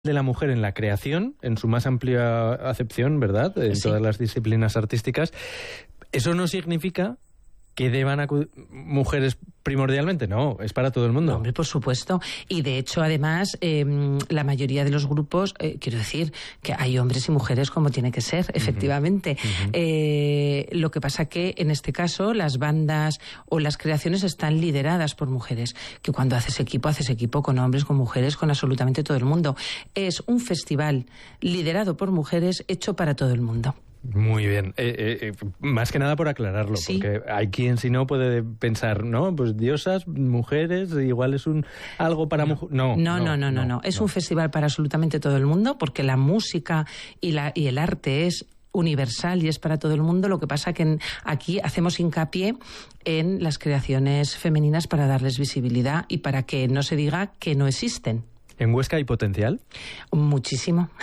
de la mujer en la creación, en su más amplia acepción, ¿verdad? En todas las disciplinas artísticas. Eso no significa que deban acudir mujeres primordialmente, no, es para todo el mundo. No, hombre, por supuesto. Y de hecho, además, la mayoría de los grupos, quiero decir, que hay hombres y mujeres como tiene que ser, efectivamente. Lo que pasa que, en este caso, las bandas o las creaciones están lideradas por mujeres, que cuando haces equipo con hombres, con mujeres, con absolutamente todo el mundo. Es un festival liderado por mujeres, hecho para todo el mundo. Muy bien. Más que nada por aclararlo, sí. Porque hay quien si no puede pensar, ¿no? Pues diosas, mujeres, igual es algo para mujeres. No. Es un festival para absolutamente todo el mundo, porque la música y el arte es universal y es para todo el mundo. Lo que pasa que aquí hacemos hincapié en las creaciones femeninas para darles visibilidad y para que no se diga que no existen. ¿En Huesca hay potencial? Muchísimo.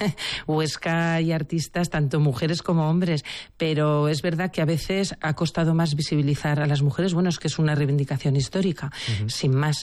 Huesca hay artistas, tanto mujeres como hombres, pero es verdad que a veces ha costado más visibilizar a las mujeres. Bueno, es que es una reivindicación histórica, sin más.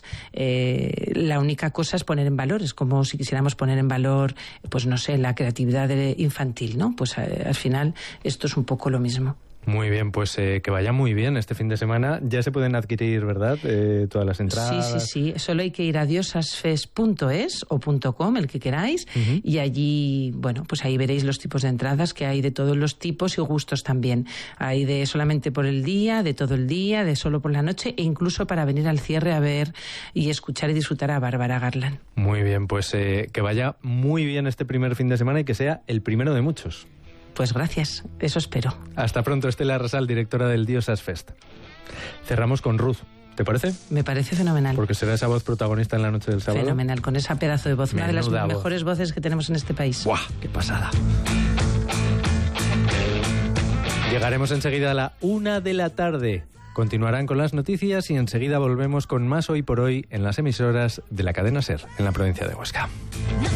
La única cosa es poner en valor, es como si quisiéramos poner en valor, pues no sé, la creatividad infantil, ¿no? Pues al final esto es un poco lo mismo. Muy bien, pues que vaya muy bien este fin de semana. Ya se pueden adquirir, ¿verdad? Todas las entradas. Sí. Solo hay que ir a diosasfest.es o .com, el que queráis, y allí, bueno, pues ahí veréis los tipos de entradas que hay de todos los tipos y gustos también. Hay de solamente por el día, de todo el día, de solo por la noche, e incluso para venir al cierre a ver y escuchar y disfrutar a Bárbara Garland. Muy bien, pues que vaya muy bien este primer fin de semana y que sea el primero de muchos. Pues gracias, eso espero. Hasta pronto, Estela Arrasal, directora del Diosas Fest. Cerramos con Ruth, ¿te parece? Me parece fenomenal. Porque será esa voz protagonista en la noche del sábado. Fenomenal, con esa pedazo de voz, una de las mejores voces que tenemos en este país. ¡Buah! ¡Qué pasada! Llegaremos enseguida a la 1 de la tarde. Continuarán con las noticias y enseguida volvemos con más Hoy por Hoy en las emisoras de la cadena SER, en la provincia de Huesca.